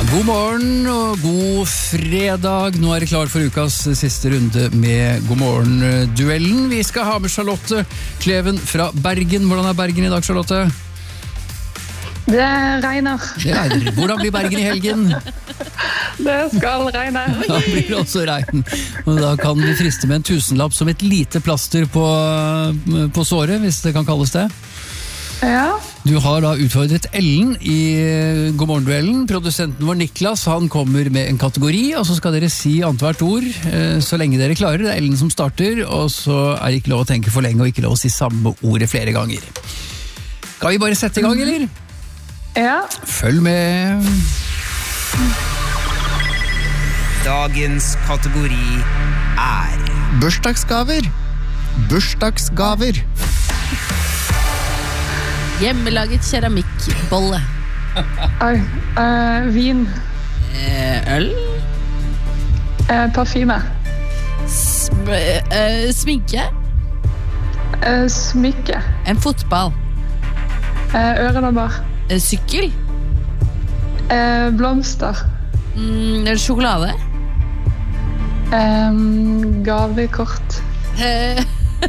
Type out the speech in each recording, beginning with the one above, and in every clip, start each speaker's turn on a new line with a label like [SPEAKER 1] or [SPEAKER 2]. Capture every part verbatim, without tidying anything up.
[SPEAKER 1] God morgen og god fredag. Nå er det klar for ukas siste runde med God morgen-duellen. Vi skal ha med Charlotte Kleven fra Bergen. Hvordan er Bergen i dag, Charlotte?
[SPEAKER 2] Det regner.
[SPEAKER 1] Det regner. Hvordan blir Bergen i helgen?
[SPEAKER 2] Det skal regne.
[SPEAKER 1] Da blir det også regn. Og da kan vi friste med en tusenlapp som et lite plaster på, på såret, hvis det kan kalles det.
[SPEAKER 2] Ja.
[SPEAKER 1] Du har da utfordret Ellen i God morgen-duellen. Produsenten vår Niklas, han kommer med en kategori, og så skal dere si annethvert ord så lenge dere klarer. Det er Ellen som starter, og så er det ikke lov å tenke for lenge og ikke lov å si samme ordet flere ganger. Skal vi bare sette i gang, eller?
[SPEAKER 2] Ja.
[SPEAKER 1] Følg med.
[SPEAKER 3] Dagens kategori er
[SPEAKER 4] Bursdagsgaver. Bursdagsgaver.
[SPEAKER 5] Hjemmelaget keramikkbolle.
[SPEAKER 2] Oi. Uh, vin.
[SPEAKER 5] Eh, øl.
[SPEAKER 2] Uh, parfyme.
[SPEAKER 5] Sm eh, sminke.
[SPEAKER 2] Uh, smykke.
[SPEAKER 5] En fotball.
[SPEAKER 2] Uh, ørenabber.
[SPEAKER 5] Eh, sykkel.
[SPEAKER 2] Uh, blomster.
[SPEAKER 5] Mm, sjokolade.
[SPEAKER 2] Um, gavekort.
[SPEAKER 5] Eh,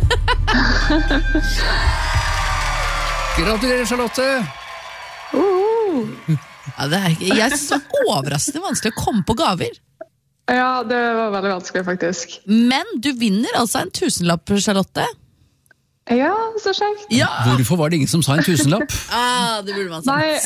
[SPEAKER 1] Gratulerer, Charlotte!
[SPEAKER 2] Uh.
[SPEAKER 5] ja, det er, ikke- jeg synes det er overraskende vanskelig å komme på gaver.
[SPEAKER 2] Ja, det var veldig vanskelig, faktisk.
[SPEAKER 5] Men du vinner altså en tusenlapp, Charlotte.
[SPEAKER 2] Ja, så kjekt.
[SPEAKER 5] Ja!
[SPEAKER 1] Hvorfor var det ingen som sa en tusenlapp?
[SPEAKER 5] Ah, det burde man sagt.
[SPEAKER 2] Nei,